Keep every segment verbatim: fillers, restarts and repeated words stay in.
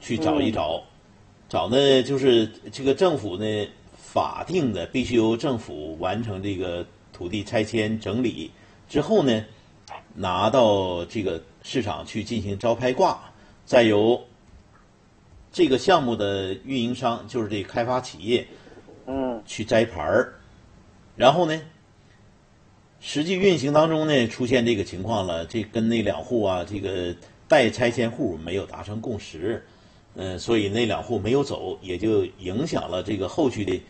去找一找，嗯、找呢就是这个政府呢法定的必须由政府完成这个土地拆迁整理之后呢，拿到这个市场去进行招拍挂，再由这个项目的运营商，就是这个开发企业， 嗯， 去摘牌儿，然后呢，实际运行当中呢出现这个情况了，这跟那两户啊这个待拆迁户没有达成共识，嗯、呃，所以那两户没有走，也就影响了这个后续的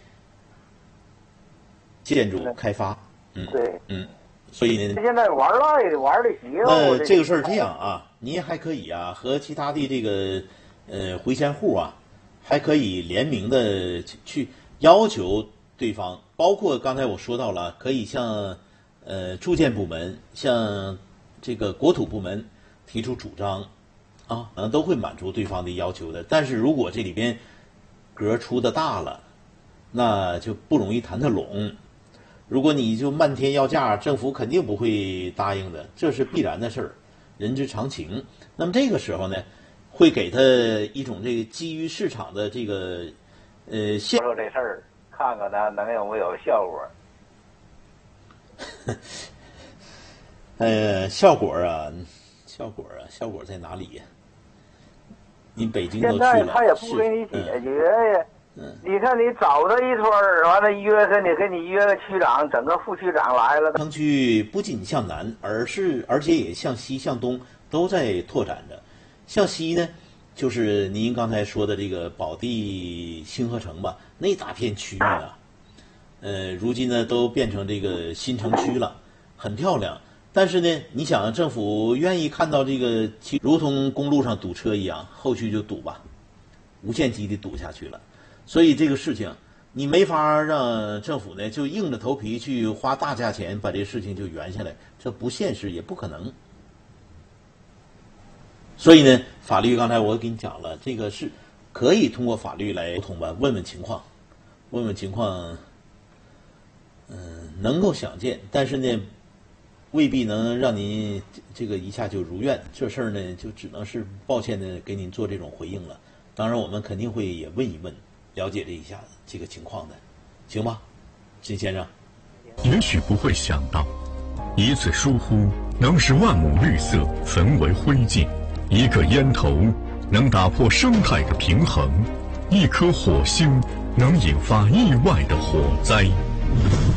建筑开发。嗯， 对， 嗯，所以呢， 现在玩赖的玩的急了。 那这个事儿这样啊，您还可以啊和其他的这个呃回迁户啊，还可以联名的去要求对方，包括刚才我说到了，可以向呃住建部门、向这个国土部门提出主张，啊，可能都会满足对方的要求的。但是如果这里边格出的大了，那就不容易谈得拢。如果你就漫天要价，政府肯定不会答应的，这是必然的事儿，人之常情。那么这个时候呢，会给他一种这个基于市场的这个呃， 说说这事儿，看看他能有没有效果。 呃，效果啊，效果啊，效果在哪里呀？你北京都去了， 现在他也不给你解决呀。嗯，你看，你找他一村儿，完了约他，你给你约个区长，整个副区长来了。 城区不仅向南，而是而且也向西、向东都在拓展着。向西呢，就是您刚才说的这个宝地星河城吧，那大片区域啊，呃，如今呢都变成这个新城区了，很漂亮。但是呢，你想，政府愿意看到这个，如同公路上堵车一样，后续就堵吧，无限期的堵下去了。所以这个事情，你没法让政府呢就硬着头皮去花大价钱把这个事情就圆下来，这不现实，也不可能。所以呢，法律刚才我给你讲了，这个是可以通过法律来沟通吧，问问情况，问问情况，嗯、呃，能够想见，但是呢，未必能让您这个一下就如愿。这事儿呢，就只能是抱歉的给您做这种回应了。当然，我们肯定会也问一问。了解这一下这个情况的，行吧，金先生。 也许不会想到，一次疏忽能使万亩绿色焚为灰烬，一个烟头能打破生态的平衡，一颗火星能引发意外的火灾。